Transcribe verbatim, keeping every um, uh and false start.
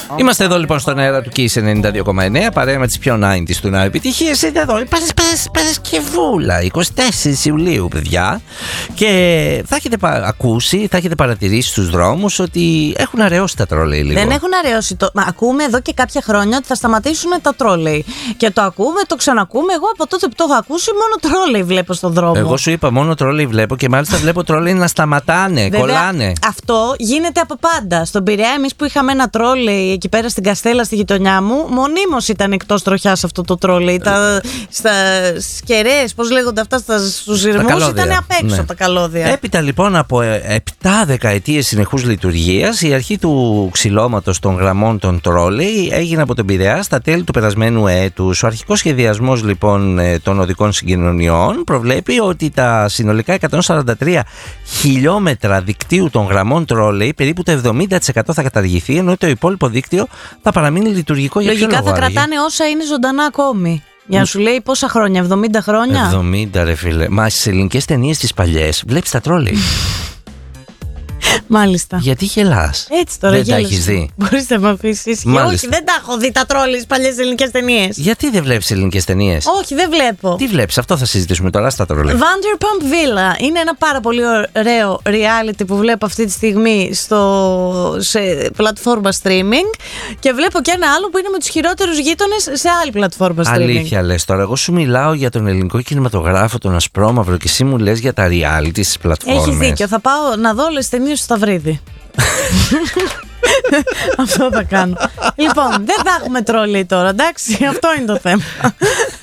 Είμαστε εδώ λοιπόν στον αέρα του Kiss ενενήντα δύο κόμμα εννέα, παρέα με τις πιο ενενήντα του ναού επιτυχίες. Είναι εδώ η Παρασκευούλα, εικοστή τέταρτη Ιουλίου, παιδιά. Και θα έχετε πα- ακούσει, θα έχετε παρατηρήσει στους δρόμους ότι έχουν αραιώσει τα τρόλεϊ λίγο. Δεν έχουν αραιώσει. Το... Μα ακούμε εδώ και κάποια χρόνια ότι θα σταματήσουν τα τρόλεϊ. Και το ακούμε, το ξανακούμε. Εγώ από τότε που το έχω ακούσει, μόνο τρόλεϊ βλέπω στον δρόμο. Εγώ σου είπα, μόνο τρόλεϊ βλέπω και μάλιστα βλέπω τρόλεϊ να σταματάνε, Βέβαια, κολλάνε. αυτό γίνεται από πάντα. Στον Πειραιά, εμείς που είχαμε ένα τρόλεϊ εκεί πέρα στην Καστέλα, στη γειτονιά μου, μονίμως ήταν εκτός τροχιάς αυτό το τρόλεϊ. Τα, στα σκερές, πώς λέγονται αυτά, στους ηρμούς, ήταν απ' έξω, ναι, τα καλώδια. Έπειτα λοιπόν από επτά δεκαετίες συνεχούς λειτουργίας, η αρχή του ξυλώματος των γραμμών των τρόλεϊ έγινε από τον Πειραιά στα τέλη του περασμένου έτους. Ο αρχικός σχεδιασμός λοιπόν των οδικών συγκοινωνιών προβλέπει ότι τα συνολικά εκατόν σαράντα τρία χιλιόμετρα δικτύου των γραμμών τρόλεϊ, περίπου το εβδομήντα τοις εκατό θα καταργηθεί, ενώ το υπόλοιπο δίκτυο θα παραμείνει λειτουργικό. Για Λογικά ποιο λόγο, θα άραγε? κρατάνε όσα είναι ζωντανά ακόμη. Για να σου λέει πόσα χρόνια, εβδομήντα χρόνια. εβδομήντα ρε φίλε. Μα στις ελληνικές ταινίες τις παλιές βλέπεις τα τρόλεϊ. Μάλιστα. Γιατί γελάς? Έτσι τώρα δεν γέλασα. τα έχεις δει? Μπορείς να με αφήσεις? Όχι, δεν τα έχω δει τα τρόλεϊ στις παλιές ελληνικές ταινίες. Γιατί δεν βλέπεις ελληνικές ταινίες? Όχι, δεν βλέπω. Τι βλέπεις? Αυτό θα συζητήσουμε τώρα στα τρόλεϊ. Vanderpump Villa είναι ένα πάρα πολύ ωραίο reality που βλέπω αυτή τη στιγμή στο, σε πλατφόρμα streaming, και βλέπω και ένα άλλο που είναι με τους χειρότερους γείτονες σε άλλη πλατφόρμα streaming. Αλήθεια λες τώρα? Εγώ σου μιλάω για τον ελληνικό κινηματογράφο, τον ασπρόμαυρο, και εσύ μου λες για τα reality στις πλατφόρμες. Έχεις δίκιο, θα πάω να δω όλες τις ταινίες του Σταυρίδη. Αυτό θα κάνω. Λοιπόν, δεν θα έχουμε τρόλεϊ τώρα, εντάξει, αυτό είναι το θέμα.